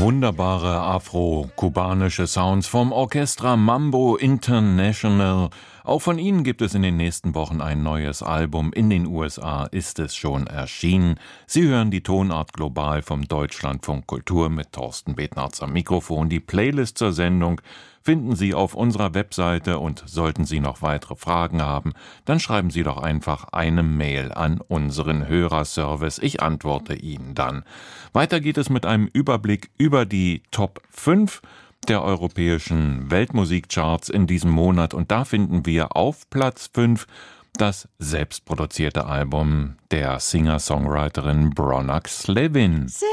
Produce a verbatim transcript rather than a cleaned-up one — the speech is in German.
Wunderbare afro-kubanische Sounds vom Orchestra Mambo International. Auch von ihnen gibt es in den nächsten Wochen ein neues Album. In den U S A ist es schon erschienen. Sie hören die Tonart Global vom Deutschlandfunk Kultur mit Thorsten Betnarz am Mikrofon. Die Playlist zur Sendung finden Sie auf unserer Webseite, und sollten Sie noch weitere Fragen haben, dann schreiben Sie doch einfach eine Mail an unseren Hörerservice. Ich antworte Ihnen dann. Weiter geht es mit einem Überblick über die Top fünf der europäischen Weltmusikcharts in diesem Monat, und da finden wir auf Platz fünf das selbstproduzierte Album der Singer-Songwriterin Bronagh Slevin.